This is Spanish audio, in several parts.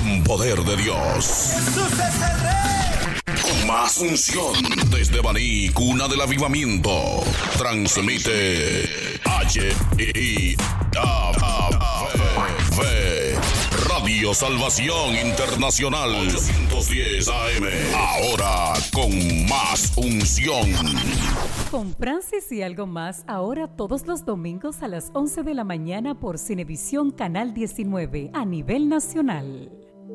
Poder de Dios. Jesús es el Rey. Con más unción desde Baní, cuna del avivamiento. Transmite Radio Salvación Internacional 810 AM. Ahora con más unción. Con Francis y algo más, ahora todos los domingos a las 11 de la mañana por Cinevisión Canal 19 a nivel nacional.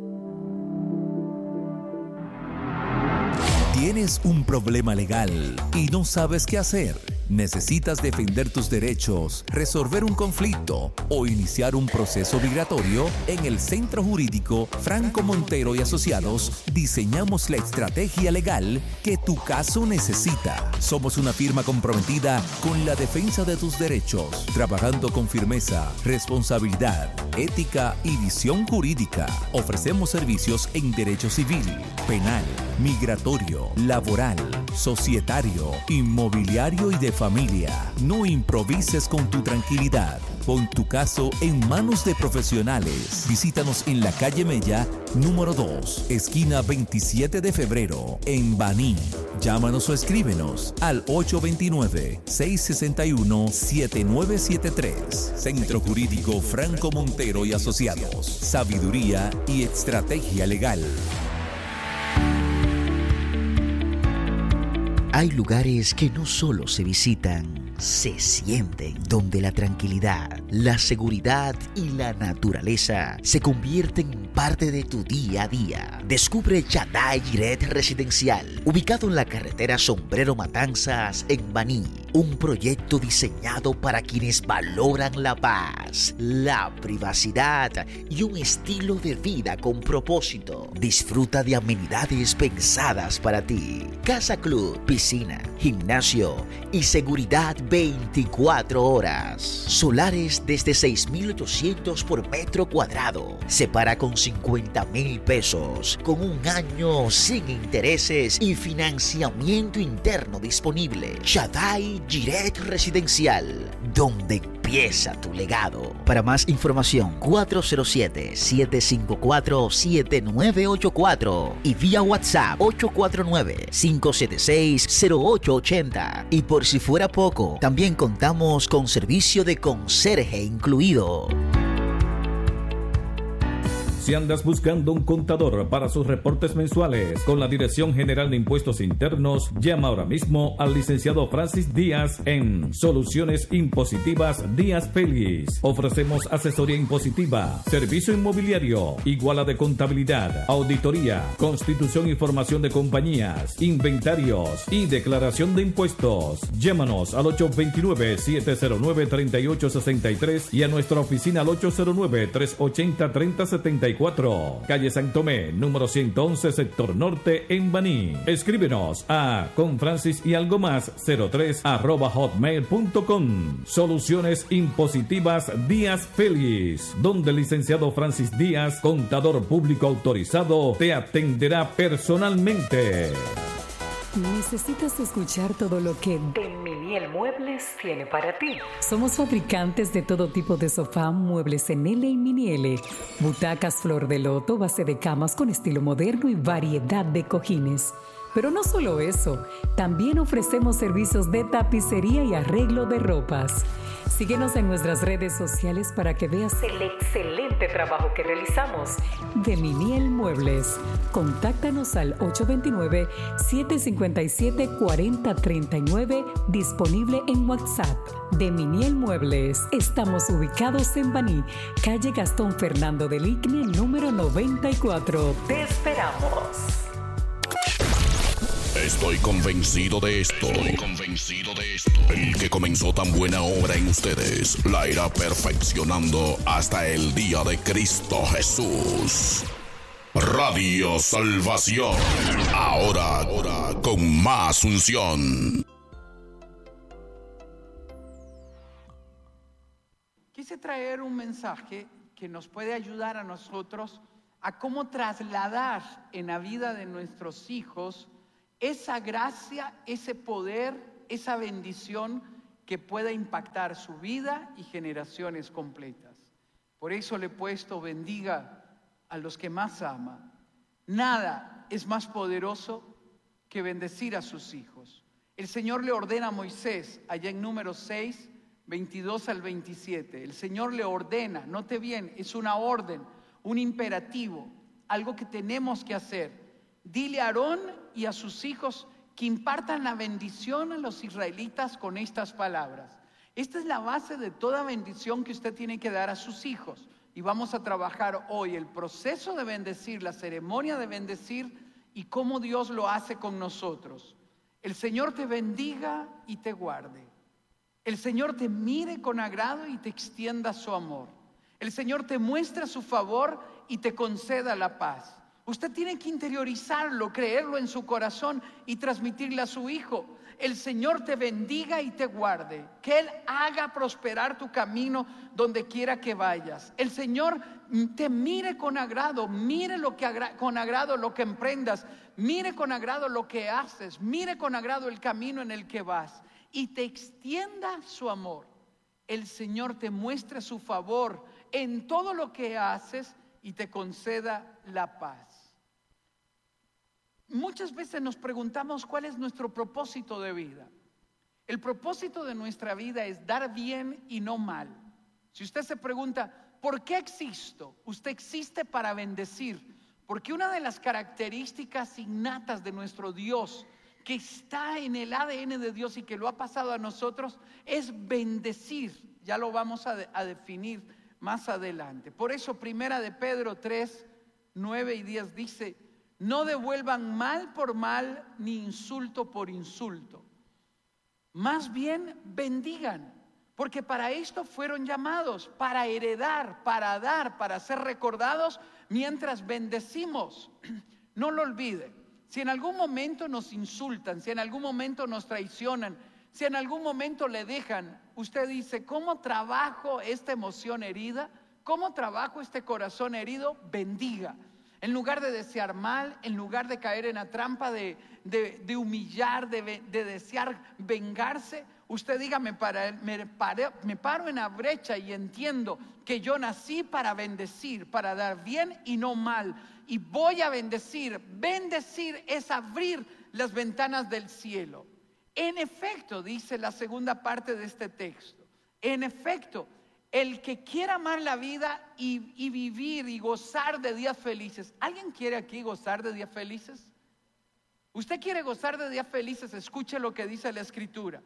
¿Tienes un problema legal y no sabes qué hacer? ¿Necesitas defender tus derechos, resolver un conflicto o iniciar un proceso migratorio? En el Centro Jurídico Franco Montero y Asociados diseñamos la estrategia legal que tu caso necesita. Somos una firma comprometida con la defensa de tus derechos, trabajando con firmeza, responsabilidad, ética y visión jurídica. Ofrecemos servicios en derecho civil, penal, migratorio, laboral, societario, inmobiliario y de familia. No improvises con tu tranquilidad. Pon tu caso en manos de profesionales. Visítanos en la calle Mella, número 2, esquina 27 de febrero, en Baní. Llámanos o escríbenos al 829-661-7973. Centro Jurídico Franco Montero y Asociados. Sabiduría y estrategia legal. Hay lugares que no solo se visitan, se sienten, donde la tranquilidad, la seguridad y la naturaleza se convierten en parte de tu día a día. Descubre Shaddai Jiret Residencial, ubicado en la carretera Sombrero Matanzas en Baní. Un proyecto diseñado para quienes valoran la paz, la privacidad y un estilo de vida con propósito. Disfruta de amenidades pensadas para ti. Casa Club, piscina, gimnasio y seguridad 24 horas. Solares desde 6,800 por metro cuadrado. Se paga con 50,000 pesos, con un año sin intereses y financiamiento interno disponible. Shaddai Jiret Residencial, donde empieza tu legado. Para más información, 407-754-7984 y vía WhatsApp 849-576-0880. Y por si fuera poco, también contamos con servicio de conserje incluido. Si andas buscando un contador para sus reportes mensuales con la Dirección General de Impuestos Internos, llama ahora mismo al licenciado Francis Díaz en Soluciones Impositivas Díaz Félix. Ofrecemos asesoría impositiva, servicio inmobiliario, iguala de contabilidad, auditoría, constitución y formación de compañías, inventarios y declaración de impuestos. Llámanos al 829-709-3863 y a nuestra oficina al 809-380-3074. Calle San Tomé, número 111, sector norte, en Baní. Escríbenos a confrancisyalgomas03@hotmail.com. Soluciones Impositivas Díaz Félix, donde el licenciado Francis Díaz, contador público autorizado, te atenderá personalmente. ¿Necesitas escuchar todo lo que De Miniel Muebles tiene para ti? Somos fabricantes de todo tipo de sofá, muebles en L y mini L, butacas flor de loto, base de camas con estilo moderno y variedad de cojines. Pero no solo eso, también ofrecemos servicios de tapicería y arreglo de ropas. Síguenos en nuestras redes sociales para que veas el excelente trabajo que realizamos. De Miniel Muebles. Contáctanos al 829-757-4039, disponible en WhatsApp. De Miniel Muebles. Estamos ubicados en Baní, calle Gastón Fernando del Igne, número 94. ¡Te esperamos! Estoy convencido de esto. El que comenzó tan buena obra en ustedes la irá perfeccionando hasta el día de Cristo Jesús. Radio Salvación. Ahora con más unción. Quise traer un mensaje que nos puede ayudar a nosotros a cómo trasladar en la vida de nuestros hijos esa gracia, ese poder, esa bendición que pueda impactar su vida y generaciones completas. Por eso le he puesto bendiga a los que más ama. Nada es más poderoso que bendecir a sus hijos. El Señor le ordena a Moisés, allá en Números 6, 22 al 27. El Señor le ordena, note bien, es una orden, un imperativo, algo que tenemos que hacer. Dile a Aarón y a sus hijos que impartan la bendición a los israelitas con estas palabras. Esta es la base de toda bendición que usted tiene que dar a sus hijos. Y vamos a trabajar hoy el proceso de bendecir, la ceremonia de bendecir y cómo Dios lo hace con nosotros. El Señor te bendiga y te guarde. El Señor te mire con agrado y te extienda su amor. El Señor te muestra su favor y te conceda la paz. Usted tiene que interiorizarlo, creerlo en su corazón y transmitirle a su hijo. El Señor te bendiga y te guarde. Que Él haga prosperar tu camino donde quiera que vayas. El Señor te mire con agrado, mire con agrado lo que emprendas, mire con agrado lo que haces, mire con agrado el camino en el que vas y te extienda su amor. El Señor te muestre su favor en todo lo que haces y te conceda la paz. Muchas veces nos preguntamos cuál es nuestro propósito de vida. El propósito de nuestra vida es dar bien y no mal. Si usted se pregunta, ¿por qué existo? Usted existe para bendecir, porque una de las características innatas de nuestro Dios, que está en el ADN de Dios y que lo ha pasado a nosotros, es bendecir. Ya lo vamos a definir más adelante. Por eso, 1 de Pedro 3, 9 y 10 dice: no devuelvan mal por mal ni insulto por insulto. Más bien bendigan, porque para esto fueron llamados, para heredar, para dar, para ser recordados mientras bendecimos. No lo olvide. Si en algún momento nos insultan, si en algún momento nos traicionan, si en algún momento le dejan, usted dice: ¿cómo trabajo esta emoción herida? ¿Cómo trabajo este corazón herido? Bendiga. En lugar de desear mal, en lugar de caer en la trampa de humillar, de desear vengarse, usted diga: me paro en la brecha y entiendo que yo nací para bendecir, para dar bien y no mal. Y voy a bendecir. Bendecir es abrir las ventanas del cielo. En efecto, dice la segunda parte de este texto, en efecto, el que quiera amar la vida y vivir y gozar de días felices. ¿Alguien quiere aquí gozar de días felices? ¿Usted quiere gozar de días felices? Escuche lo que dice la Escritura.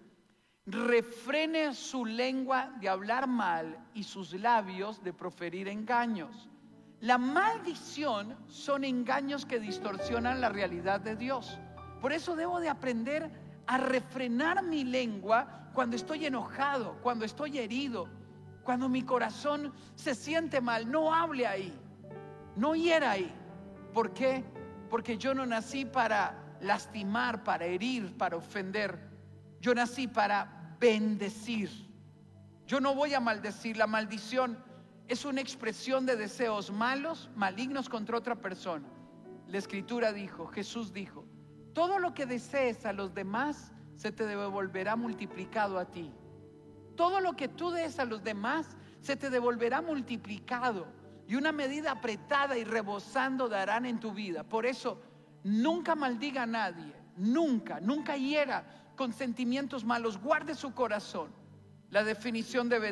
Refrene su lengua de hablar mal y sus labios de proferir engaños. La maldición son engaños que distorsionan la realidad de Dios. Por eso debo de aprender a refrenar mi lengua cuando estoy enojado, cuando estoy herido, cuando mi corazón se siente mal. No hable ahí, no hiera ahí. ¿Por qué? Porque yo no nací para lastimar, para herir, para ofender. Yo nací para bendecir. Yo no voy a maldecir. La maldición es una expresión de deseos malos, malignos contra otra persona. La Escritura dijo, Jesús dijo: todo lo que desees a los demás se te devolverá multiplicado a ti. Todo lo que tú des a los demás se te devolverá multiplicado, y una medida apretada y rebosando darán en tu vida. Por eso, nunca maldiga a nadie, nunca hiera con sentimientos malos. Guarde su corazón. La definición de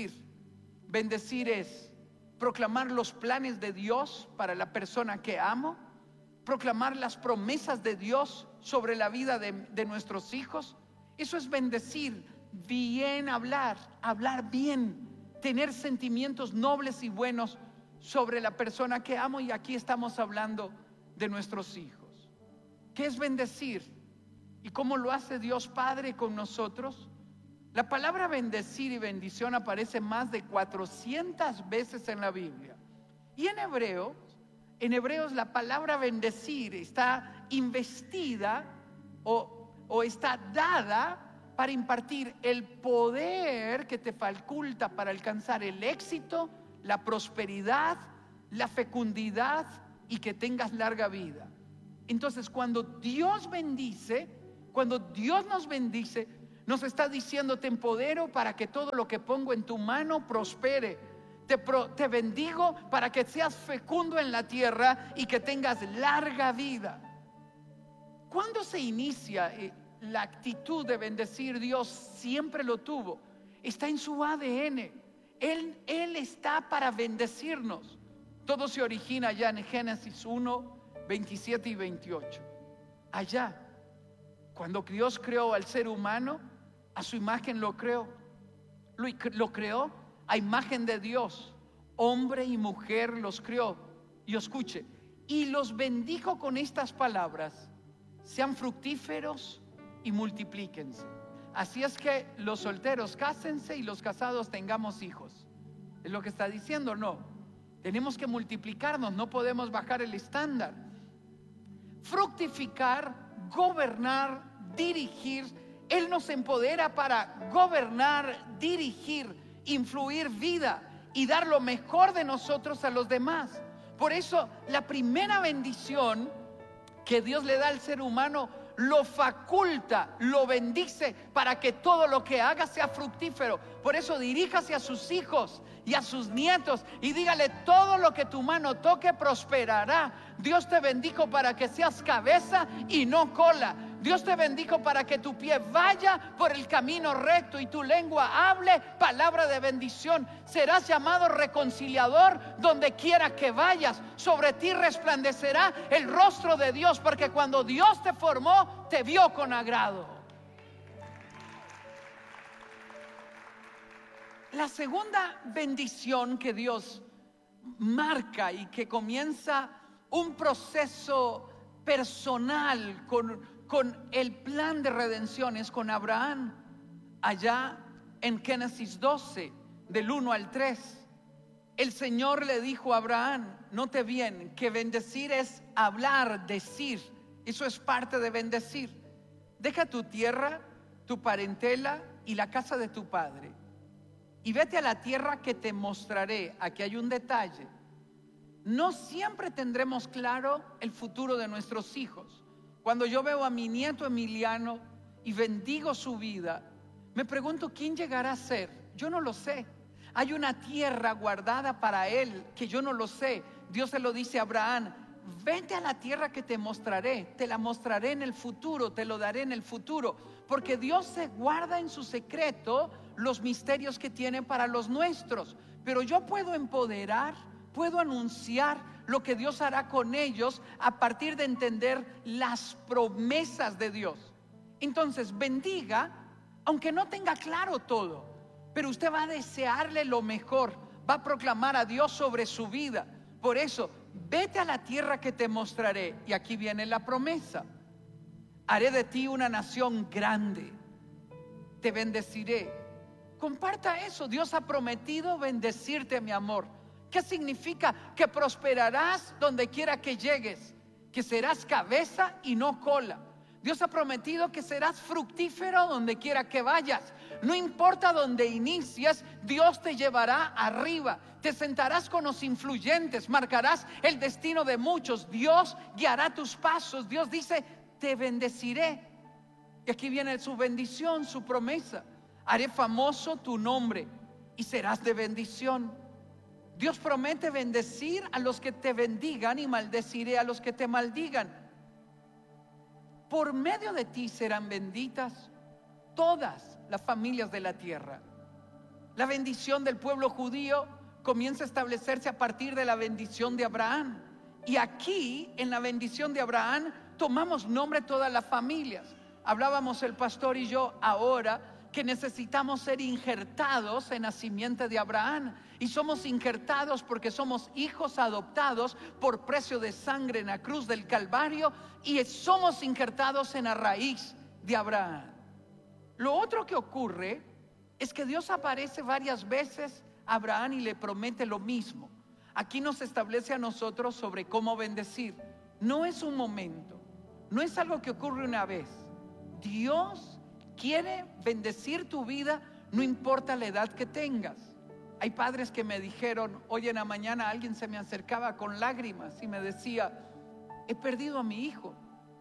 bendecir es proclamar los planes de Dios para la persona que amo, proclamar las promesas de Dios sobre la vida de nuestros hijos. Eso es bendecir. Bien hablar bien, tener sentimientos nobles y buenos sobre la persona que amo. Y aquí estamos hablando de nuestros hijos. ¿Qué es bendecir? ¿Y cómo lo hace Dios Padre con nosotros? La palabra bendecir y bendición aparece más de 400 veces en la Biblia. Y en Hebreos la palabra bendecir está investida o está dada para impartir el poder que te faculta para alcanzar el éxito, la prosperidad, la fecundidad y que tengas larga vida. Entonces, cuando Dios nos bendice, nos está diciendo: te empodero para que todo lo que pongo en tu mano prospere. Te bendigo para que seas fecundo en la tierra y que tengas larga vida. ¿Cuándo se inicia la actitud de bendecir? Dios siempre lo tuvo. Está en su ADN. Él está para bendecirnos. Todo se origina allá en Génesis 1, 27 y 28. Allá, cuando Dios creó al ser humano, a su imagen lo creó. Lo creó a imagen de Dios. Hombre y mujer los creó. Y escuche, y los bendijo con estas palabras: sean fructíferos y multiplíquense. Así es que los solteros cásense y los casados tengamos hijos. ¿Es lo que está diciendo? No. Tenemos que multiplicarnos, no podemos bajar el estándar. Fructificar, gobernar, dirigir. Él nos empodera para gobernar, dirigir, influir vida y dar lo mejor de nosotros a los demás. Por eso la primera bendición que Dios le da al ser humano, lo faculta, lo bendice para que todo lo que haga sea fructífero. Por eso diríjase a sus hijos y a sus nietos y dígale: todo lo que tu mano toque prosperará. Dios te bendijo para que seas cabeza y no cola. Dios te bendijo para que tu pie vaya por el camino recto y tu lengua hable palabra de bendición. Serás llamado reconciliador donde quiera que vayas. Sobre ti resplandecerá el rostro de Dios, porque cuando Dios te formó, te vio con agrado. La segunda bendición que Dios marca y que comienza un proceso personal con el plan de redención es con Abraham. Allá en Génesis 12, del 1 al 3, el Señor le dijo a Abraham: note bien que bendecir es hablar, decir. Eso es parte de bendecir. Deja tu tierra, tu parentela y la casa de tu padre, y vete a la tierra que te mostraré. Aquí hay un detalle: no siempre tendremos claro el futuro de nuestros hijos. Cuando yo veo a mi nieto Emiliano y bendigo su vida, me pregunto quién llegará a ser. Yo no lo sé. Hay una tierra guardada para él que yo no lo sé. Dios se lo dice a Abraham: vete a la tierra que te mostraré, te la mostraré en el futuro, te lo daré en el futuro. Porque Dios se guarda en su secreto los misterios que tiene para los nuestros. Pero yo puedo empoderar, puedo anunciar lo que Dios hará con ellos a partir de entender las promesas de Dios. Entonces bendiga, aunque no tenga claro todo, pero usted va a desearle lo mejor, va a proclamar a Dios sobre su vida. Por eso, vete a la tierra que te mostraré. Y aquí viene la promesa: haré de ti una nación grande, te bendeciré. Comparta eso. Dios ha prometido bendecirte, mi amor. ¿Qué significa? Que prosperarás donde quiera que llegues, que serás cabeza y no cola. Dios ha prometido que serás fructífero donde quiera que vayas. No importa donde inicies, Dios te llevará arriba. Te sentarás con los influyentes, marcarás el destino de muchos. Dios guiará tus pasos. Dios dice: te bendeciré. Y aquí viene su bendición, su promesa: haré famoso tu nombre y serás de bendición. Dios promete bendecir a los que te bendigan y maldeciré a los que te maldigan. Por medio de ti serán benditas todas las familias de la tierra. La bendición del pueblo judío comienza a establecerse a partir de la bendición de Abraham. Y aquí, en la bendición de Abraham, tomamos nombre todas las familias. Hablábamos el pastor y yo ahora que necesitamos ser injertados en la simiente de Abraham. Y somos injertados porque somos hijos adoptados por precio de sangre en la cruz del Calvario. Y somos injertados en la raíz de Abraham. Lo otro que ocurre es que Dios aparece varias veces a Abraham y le promete lo mismo. Aquí nos establece a nosotros sobre cómo bendecir. No es un momento, no es algo que ocurre una vez. Dios quiere bendecir tu vida, no importa la edad que tengas. Hay padres que me dijeron: hoy en la mañana alguien se me acercaba con lágrimas y me decía: he perdido a mi hijo.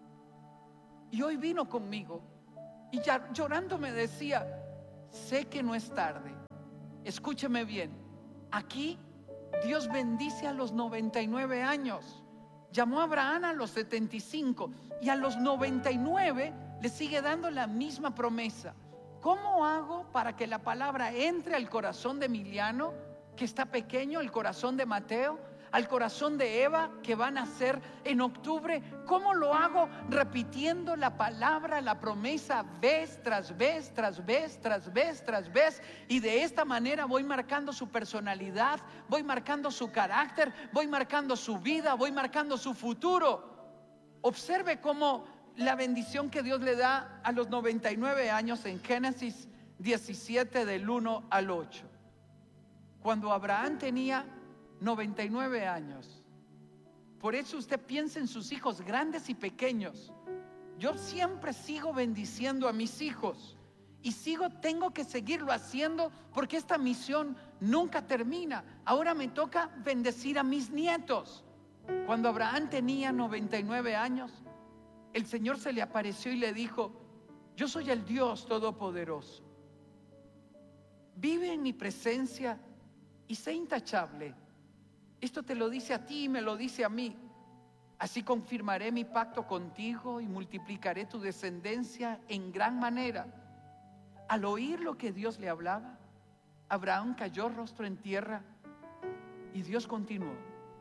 Y hoy vino conmigo y ya llorando me decía: sé que no es tarde. Escúcheme bien, Aquí Dios bendice a los 99 años. Llamó a Abraham a los 75 y a los 99 le sigue dando la misma promesa. ¿Cómo hago para que la palabra entre al corazón de Emiliano, que está pequeño, al corazón de Mateo, al corazón de Eva, que va a nacer en octubre? ¿Cómo lo hago? Repitiendo la palabra, la promesa, vez tras vez, tras vez, tras vez, tras vez. Y de esta manera voy marcando su personalidad, voy marcando su carácter, voy marcando su vida, voy marcando su futuro. Observe cómo la bendición que Dios le da a los 99 años en Génesis 17 del 1 al 8. Cuando Abraham tenía 99 años. Por eso usted piensa en sus hijos grandes y pequeños. Yo siempre sigo bendiciendo a mis hijos y tengo que seguirlo haciendo porque esta misión nunca termina. Ahora me toca bendecir a mis nietos. Cuando Abraham tenía 99 años, el Señor se le apareció y le dijo: yo soy el Dios Todopoderoso. Vive en mi presencia y sé intachable. Esto te lo dice a ti y me lo dice a mí. Así confirmaré mi pacto contigo y multiplicaré tu descendencia en gran manera. Al oír lo que Dios le hablaba, Abraham cayó rostro en tierra y Dios continuó: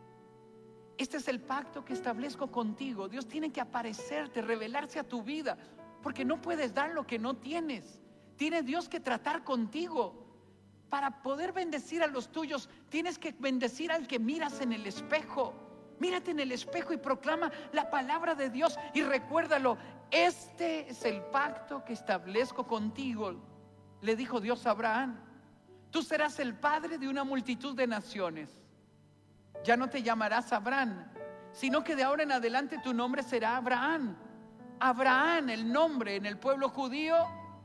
este es el pacto que establezco contigo. Dios tiene que aparecerte, revelarse a tu vida, porque no puedes dar lo que no tienes. Tiene Dios que tratar contigo. Para poder bendecir a los tuyos, tienes que bendecir al que miras en el espejo. Mírate en el espejo y proclama la palabra de Dios y recuérdalo: este es el pacto que establezco contigo. Le dijo Dios a Abraham: tú serás el padre de una multitud de naciones. Ya no te llamarás Abraham, sino que de ahora en adelante tu nombre será Abraham. Abraham, el nombre en el pueblo judío,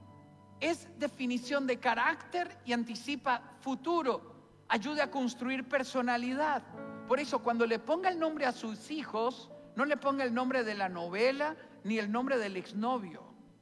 es definición de carácter y anticipa futuro. Ayuda a construir personalidad. Por eso cuando le ponga el nombre a sus hijos, no le ponga el nombre de la novela ni el nombre del exnovio.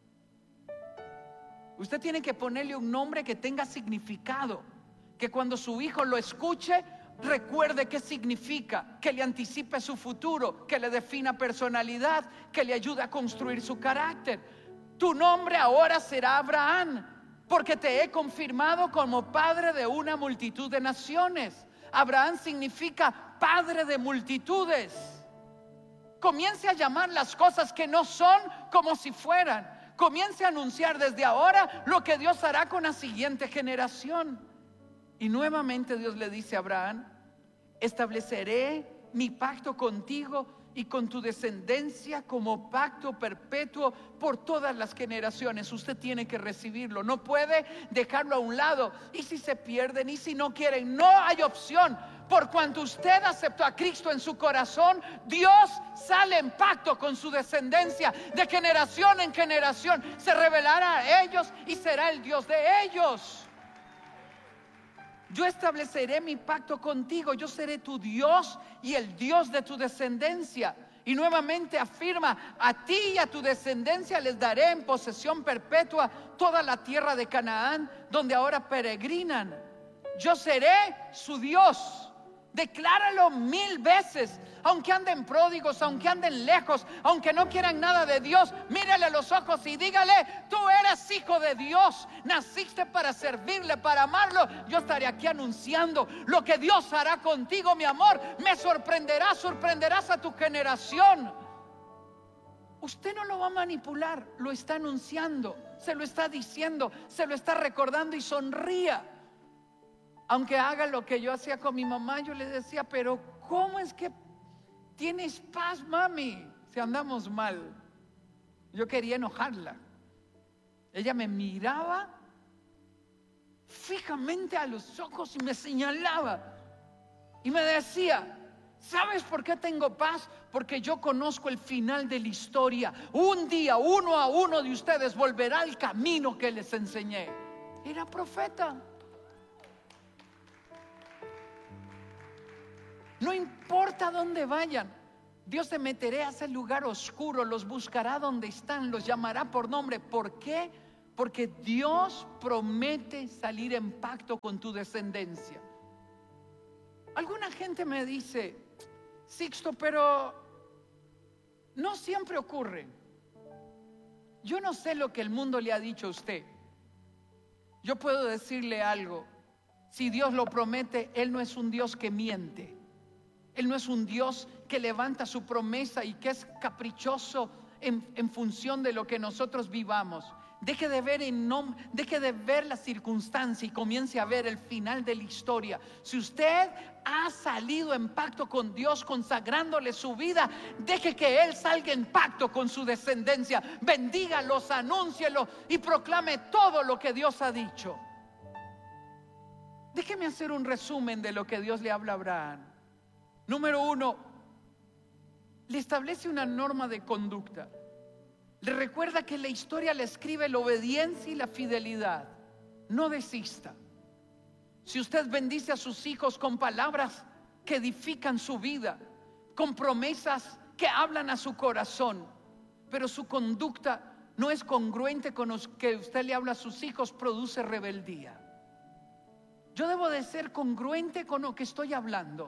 Usted tiene que ponerle un nombre que tenga significado, que cuando su hijo lo escuche recuerde qué significa, que le anticipe su futuro, que le defina personalidad, que le ayude a construir su carácter. Tu nombre ahora será Abraham, porque te he confirmado como padre de una multitud de naciones. Abraham significa padre de multitudes. Comience a llamar las cosas que no son como si fueran. Comience a anunciar desde ahora lo que Dios hará con la siguiente generación. Y nuevamente Dios le dice a Abraham: estableceré mi pacto contigo y con tu descendencia como pacto perpetuo por todas las generaciones. Usted tiene que recibirlo, no puede dejarlo a un lado. Y si se pierden y si no quieren, no hay opción. Por cuanto usted aceptó a Cristo en su corazón, Dios sale en pacto con su descendencia. De generación en generación se revelará a ellos y será el Dios de ellos. Yo estableceré mi pacto contigo, yo seré tu Dios y el Dios de tu descendencia. Y nuevamente afirma: a ti y a tu descendencia les daré en posesión perpetua toda la tierra de Canaán, donde ahora peregrinan. Yo seré su Dios. Decláralo 1000 veces. Aunque anden pródigos, aunque anden lejos, aunque no quieran nada de Dios, mírale a los ojos y dígale: tú eres hijo de Dios, naciste para servirle, para amarlo. Yo estaré aquí anunciando lo que Dios hará contigo, mi amor. Me sorprenderás a tu generación. Usted no lo va a manipular, lo está anunciando, se lo está diciendo, se lo está recordando, y sonría. Aunque haga lo que yo hacía con mi mamá, yo le decía: pero ¿cómo es que tienes paz, mami, si andamos mal? Yo quería enojarla. Ella me miraba fijamente a los ojos y me señalaba y me decía: ¿sabes por qué tengo paz? Porque yo conozco el final de la historia. Un día, uno a uno de ustedes volverá al camino que les enseñé. Era profeta. No importa dónde vayan, Dios se meterá a ese lugar oscuro, los buscará donde están, los llamará por nombre. ¿Por qué? Porque Dios promete salir en pacto con tu descendencia. Alguna gente me dice: Sixto, pero no siempre ocurre. Yo no sé lo que el mundo le ha dicho a usted. Yo puedo decirle algo: si Dios lo promete, Él no es un Dios que miente. Él no es un Dios que levanta su promesa y que es caprichoso en función de lo que nosotros vivamos. Deje de ver la circunstancia y comience a ver el final de la historia. Si usted ha salido en pacto con Dios, consagrándole su vida, deje que Él salga en pacto con su descendencia. Bendígalos, anúncielo y proclame todo lo que Dios ha dicho. Déjeme hacer un resumen de lo que Dios le habla a Abraham. Número 1, le establece una norma de conducta. Le recuerda que la historia le escribe la obediencia y la fidelidad. No desista. Si usted bendice a sus hijos con palabras que edifican su vida, con promesas que hablan a su corazón, pero su conducta no es congruente con lo que usted le habla a sus hijos, produce rebeldía. Yo debo de ser congruente con lo que estoy hablando.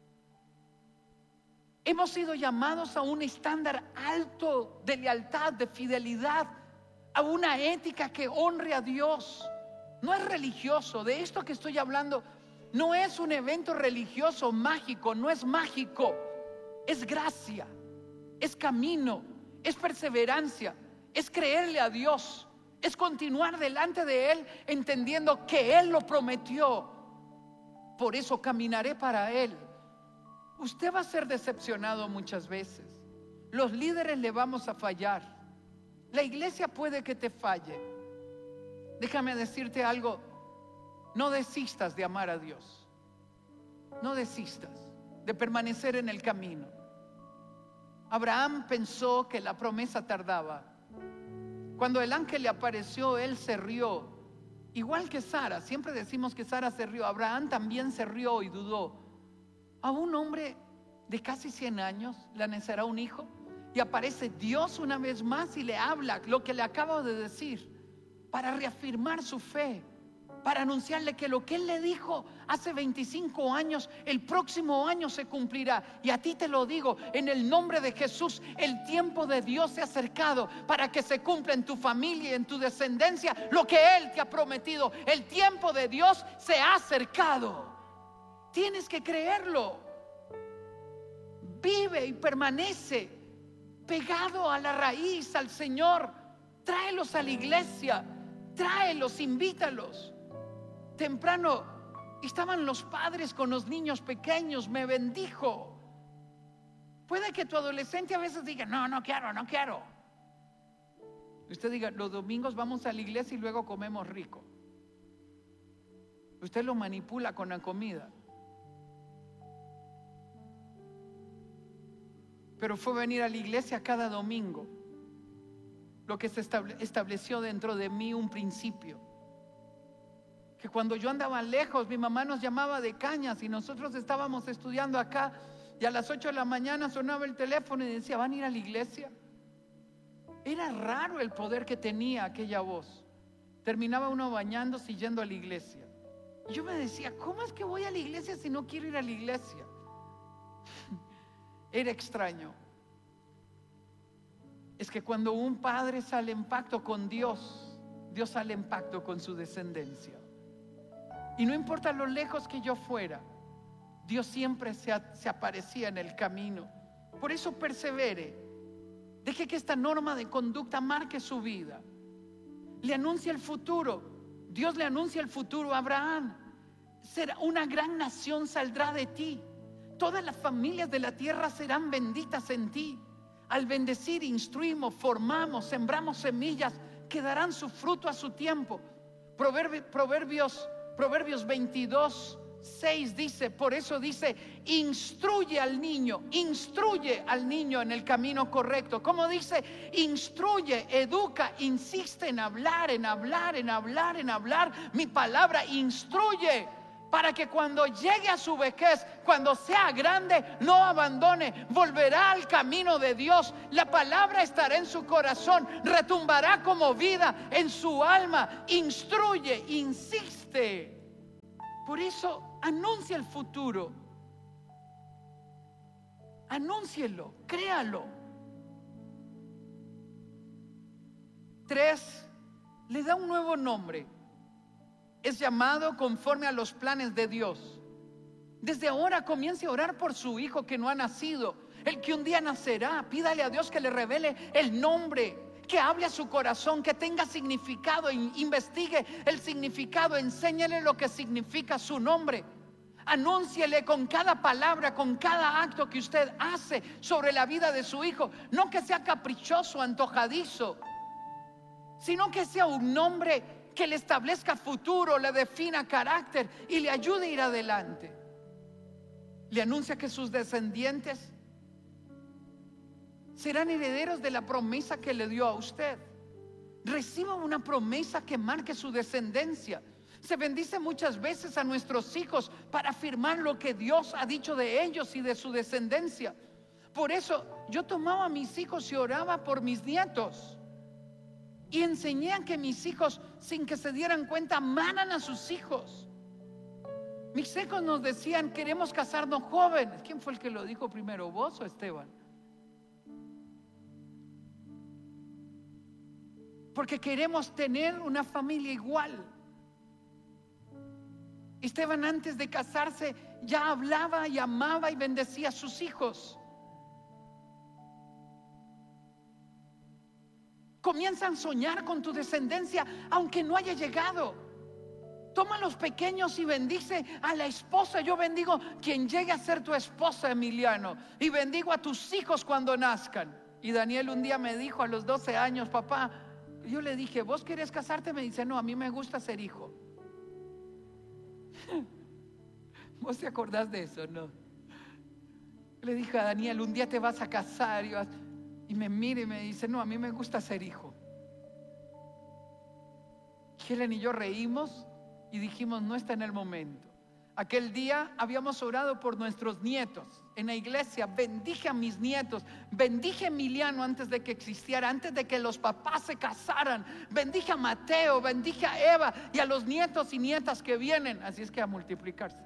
Hemos sido llamados a un estándar alto de lealtad, de fidelidad, a una ética que honre a Dios. No es religioso. De esto que estoy hablando no es un evento religioso mágico, no es mágico. Es gracia, es camino, es perseverancia, es creerle a Dios, es continuar delante de Él entendiendo que Él lo prometió. Por eso caminaré para Él. Usted va a ser decepcionado muchas veces. Los líderes le vamos a fallar. La iglesia puede que te falle. Déjame decirte algo: no desistas de amar a Dios. No desistas de permanecer en el camino. Abraham pensó que la promesa tardaba. Cuando el ángel le apareció, él se rió. Igual que Sara. Siempre decimos que Sara se rió. Abraham también se rió y dudó. A un hombre de casi 100 años le nacerá un hijo, y aparece Dios una vez más y le habla lo que le acabo de decir, para reafirmar su fe, para anunciarle que lo que Él le dijo hace 25 años, el próximo año se cumplirá. Y a ti te lo digo, en el nombre de Jesús, el tiempo de Dios se ha acercado para que se cumpla en tu familia y en tu descendencia lo que Él te ha prometido. El tiempo de Dios se ha acercado. Tienes que creerlo. Vive y permanece pegado a la raíz, al Señor. Tráelos a la iglesia, tráelos, invítalos. Temprano estaban los padres con los niños pequeños, me bendijo. Puede que tu adolescente a veces diga: no quiero. Usted diga: los domingos vamos a la iglesia y luego comemos rico. Usted lo manipula con la comida. Pero fue venir a la iglesia cada domingo lo que se estableció dentro de mí un principio. Que cuando yo andaba lejos, mi mamá nos llamaba de Cañas y nosotros estábamos estudiando acá, y a las 8 de la mañana sonaba el teléfono y decía: ¿van a ir a la iglesia? Era raro el poder que tenía aquella voz. Terminaba uno bañándose y yendo a la iglesia. Y yo me decía: ¿cómo es que voy a la iglesia si no quiero ir a la iglesia? Era extraño. Es que cuando un padre sale en pacto con Dios, Dios sale en pacto con su descendencia. Y no importa lo lejos que yo fuera, Dios siempre se aparecía en el camino. Por eso persevere. Deje que esta norma de conducta marque su vida. Le anuncia el futuro. Dios le anuncia el futuro a Abraham. Será una gran nación, saldrá de ti. Todas las familias de la tierra serán benditas en ti. Al bendecir, instruimos, formamos, sembramos semillas que darán su fruto a su tiempo. Proverbios 22:6 dice, por eso dice: instruye al niño en el camino correcto. ¿Cómo dice? Instruye, educa, insiste en hablar. Mi palabra instruye, para que cuando llegue a su vejez, cuando sea grande, no abandone, volverá al camino de Dios. La palabra estará en su corazón, retumbará como vida en su alma. Instruye, insiste. Por eso anuncia el futuro. Anúncielo, créalo. 3, le da un nuevo nombre. Es llamado conforme a los planes de Dios. Desde ahora comience a orar por su hijo que no ha nacido, el que un día nacerá. Pídale a Dios que le revele el nombre, que hable a su corazón, que tenga significado, investigue el significado, enséñale lo que significa su nombre. Anúnciele con cada palabra, con cada acto que usted hace sobre la vida de su hijo. No que sea caprichoso, antojadizo, sino que sea un nombre que le establezca futuro, le defina carácter y le ayude a ir adelante. Le anuncia que sus descendientes serán herederos de la promesa que le dio a usted. Reciba una promesa que marque su descendencia. Se bendice muchas veces a nuestros hijos para afirmar lo que Dios ha dicho de ellos y de su descendencia. Por eso yo tomaba a mis hijos y oraba por mis nietos, y enseñé a que mis hijos, sin que se dieran cuenta, amaran a sus hijos. Mis hijos nos decían: queremos casarnos jóvenes. ¿Quién fue el que lo dijo primero, vos o Esteban? Porque queremos tener una familia igual. Esteban, antes de casarse, ya hablaba y amaba y bendecía a sus hijos. Comienzan a soñar con tu descendencia, aunque no haya llegado. Toma a los pequeños y bendice a la esposa. Yo bendigo quien llegue a ser tu esposa, Emiliano, y bendigo a tus hijos cuando nazcan. Y Daniel un día me dijo a los 12 años: papá, yo le dije, ¿vos querés casarte? Me dice: no, a mí me gusta ser hijo. ¿Vos te acordás de eso, no? Le dije a Daniel: un día te vas a casar. Y me mira y me dice: no, a mí me gusta ser hijo. Helen y yo reímos y dijimos: no está en el momento. Aquel día habíamos orado por nuestros nietos en la iglesia. Bendije a mis nietos, bendije a Emiliano antes de que existiera, antes de que los papás se casaran. Bendije a Mateo, bendije a Eva y a los nietos y nietas que vienen. Así es que a multiplicarse.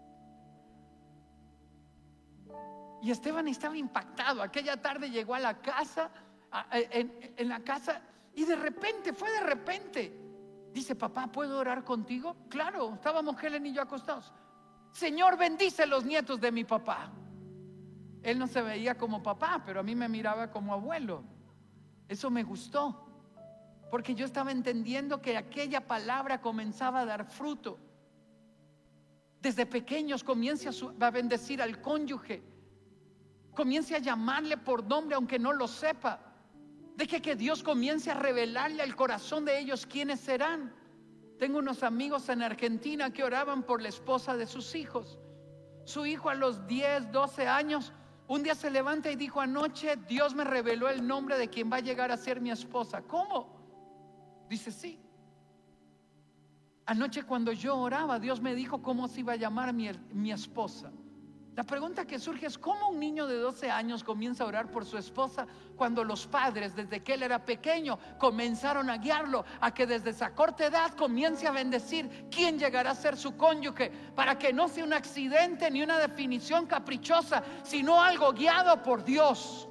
Y Esteban estaba impactado. Aquella tarde llegó a la casa, en la casa, y de repente, fue de repente. Dice: papá, ¿puedo orar contigo? Claro, estábamos Helen y yo acostados. Señor, bendice los nietos de mi papá. Él no se veía como papá, pero a mí me miraba como abuelo. Eso me gustó, porque yo estaba entendiendo que aquella palabra comenzaba a dar fruto. Desde pequeños comience a bendecir al cónyuge. Comience a llamarle por nombre aunque no lo sepa. Deje que Dios comience a revelarle al corazón de ellos quiénes serán. Tengo unos amigos en Argentina que oraban por la esposa de sus hijos. Su hijo a los 10, 12 años un día se levanta y dijo: anoche Dios me reveló el nombre de quien va a llegar a ser mi esposa. ¿Cómo? Dice: sí. Anoche cuando yo oraba, Dios me dijo cómo se iba a llamar mi esposa. La pregunta que surge es: ¿cómo un niño de 12 años comienza a orar por su esposa cuando los padres, desde que él era pequeño, comenzaron a guiarlo a que desde esa corta edad comience a bendecir quién llegará a ser su cónyuge, para que no sea un accidente ni una definición caprichosa, sino algo guiado por Dios?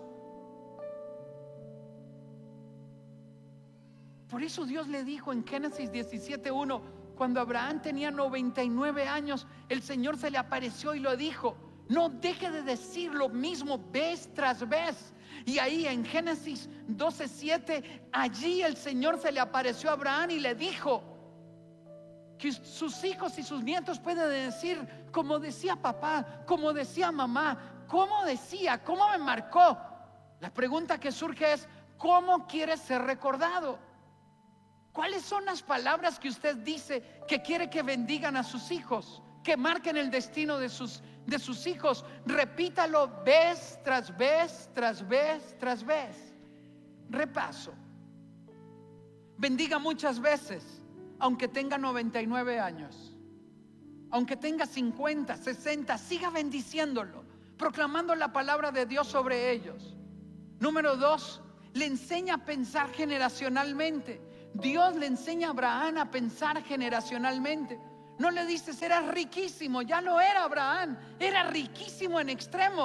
Por eso Dios le dijo en Génesis 17:1, cuando Abraham tenía 99 años, el Señor se le apareció y lo dijo: no deje de decir lo mismo vez tras vez. Y ahí en Génesis 12:7, allí el Señor se le apareció a Abraham y le dijo que sus hijos y sus nietos pueden decir como decía papá, como decía mamá, como decía, cómo me marcó. La pregunta que surge es: ¿cómo quiere ser recordado? ¿Cuáles son las palabras que usted dice que quiere que bendigan a sus hijos, que marquen el destino de sus hijos? Repítalo vez tras vez, tras vez, tras vez. Repaso. Bendiga muchas veces, aunque tenga 99 años, aunque tenga 50, 60, siga bendiciéndolo, proclamando la palabra de Dios sobre ellos. Número 2, le enseña a pensar generacionalmente. Dios le enseña a Abraham a pensar generacionalmente. No le dice: serás riquísimo. Ya lo era Abraham, era riquísimo en extremo,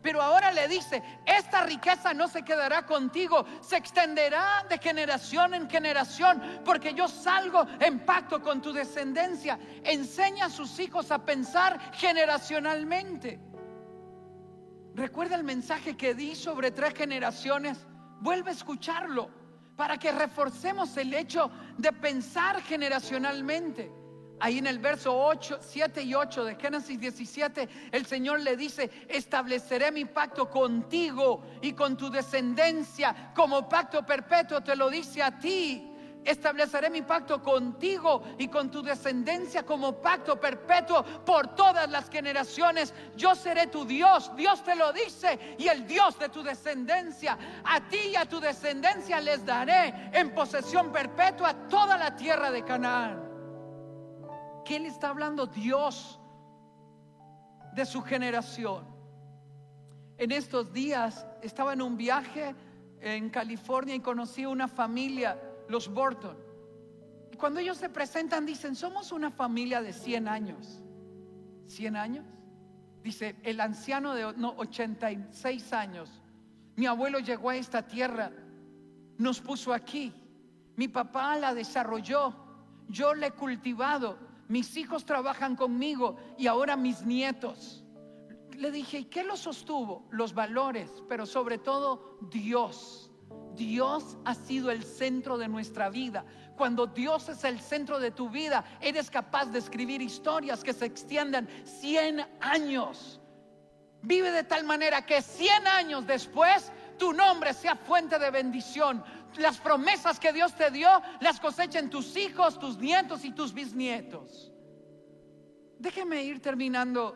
Pero ahora le dice: esta riqueza no se quedará contigo, se extenderá de generación en generación, porque yo salgo en pacto con tu descendencia. Enseña a sus hijos a pensar generacionalmente. Recuerda el mensaje que di sobre 3 generaciones. Vuelve a escucharlo para que reforcemos el hecho de pensar generacionalmente. Ahí en el verso 7 y 8 de Génesis 17, el Señor le dice: estableceré mi pacto contigo y con tu descendencia como pacto perpetuo. Te lo dice a ti. Estableceré mi pacto contigo y con tu descendencia como pacto perpetuo por todas las generaciones. Yo seré tu Dios. Dios te lo dice. Y el Dios de tu descendencia. A ti y a tu descendencia les daré en posesión perpetua toda la tierra de Canaán. ¿Qué le está hablando Dios de su generación? En estos días estaba en un viaje en California y conocí una familia, los Burton. Y cuando ellos se presentan dicen: somos una familia de 100 años. ¿100 años? Dice el anciano de 86 años. Mi abuelo llegó a esta tierra, nos puso aquí. Mi papá la desarrolló, yo la he cultivado. Mis hijos trabajan conmigo y ahora mis nietos. Le dije: ¿y qué los sostuvo? Los valores, pero sobre todo Dios. Dios ha sido el centro de nuestra vida. Cuando Dios es el centro de tu vida, eres capaz de escribir historias que se extiendan 100 años. Vive de tal manera que 100 años después tu nombre sea fuente de bendición. Las promesas que Dios te dio las cosechen tus hijos, tus nietos y tus bisnietos. Déjeme ir terminando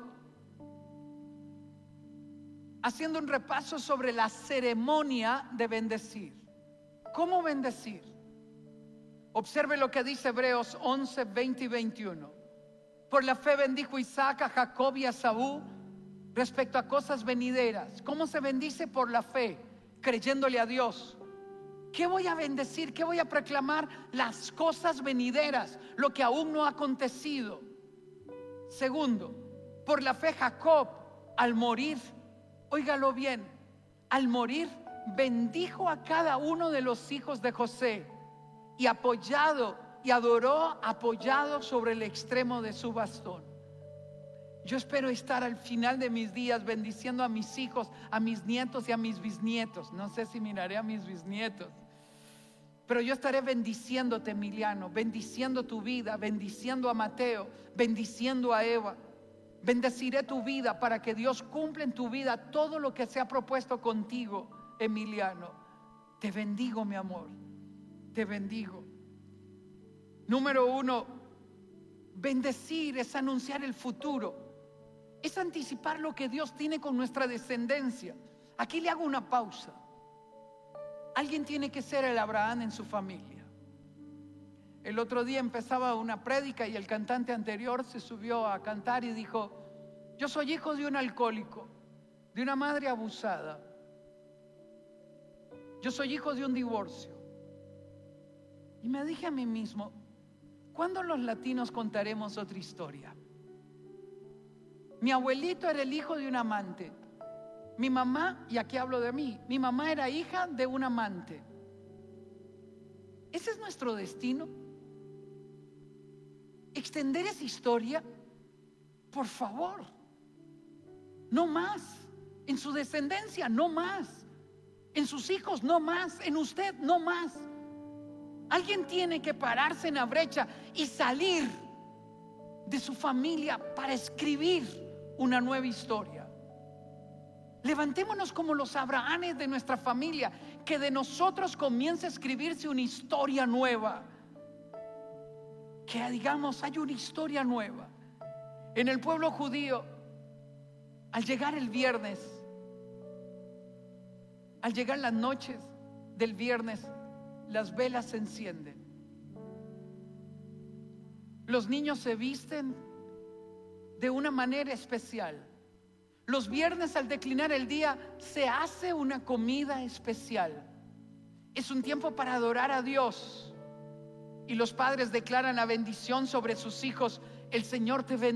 haciendo un repaso sobre la ceremonia de bendecir. ¿Cómo bendecir? Observe lo que dice Hebreos 11, 20 y 21. Por la fe bendijo Isaac a Jacob y a Esaú respecto a cosas venideras. ¿Cómo se bendice? Por la fe, creyéndole a Dios. ¿Qué voy a bendecir? ¿Qué voy a proclamar? Las cosas venideras, lo que aún no ha acontecido. Segundo, por la fe Jacob, al morir, óigalo bien, al morir bendijo a cada uno de los hijos de José y adoró apoyado sobre el extremo de su bastón. Yo espero estar al final de mis días bendiciendo a mis hijos, a mis nietos y a mis bisnietos. No sé si miraré a mis bisnietos, pero yo estaré bendiciéndote, Emiliano, bendiciendo tu vida, bendiciendo a Mateo, bendiciendo a Eva. Bendeciré tu vida para que Dios cumpla en tu vida todo lo que se ha propuesto contigo, Emiliano. Te bendigo, mi amor, te bendigo. Número 1, bendecir es anunciar el futuro, es anticipar lo que Dios tiene con nuestra descendencia. Aquí le hago una pausa. Alguien tiene que ser el Abraham en su familia. El otro día empezaba una prédica y el cantante anterior se subió a cantar y dijo: yo soy hijo de un alcohólico, de una madre abusada. Yo soy hijo de un divorcio. Y me dije a mí mismo: ¿cuándo los latinos contaremos otra historia? Mi abuelito era el hijo de un amante. Mi mamá, y aquí hablo de mí, mi mamá era hija de un amante. ¿Ese es nuestro destino? ¿Extender esa historia? Por favor, no más. En su descendencia, no más. En sus hijos, no más. En usted, no más. Alguien tiene que pararse en la brecha y salir de su familia para escribir una nueva historia. Levantémonos como los Abrahames de nuestra familia, que de nosotros comience a escribirse una historia nueva. Que digamos, hay una historia nueva. En el pueblo judío, al llegar el viernes, al llegar las noches del viernes, las velas se encienden. Los niños se visten de una manera especial. Los viernes, al declinar el día, se hace una comida especial. Es un tiempo para adorar a Dios. Y los padres declaran la bendición sobre sus hijos. El Señor te bendiga.